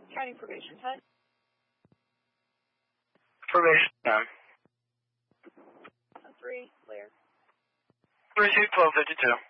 County Probation, HUD. Probation time. 3, clear. Receive 1252.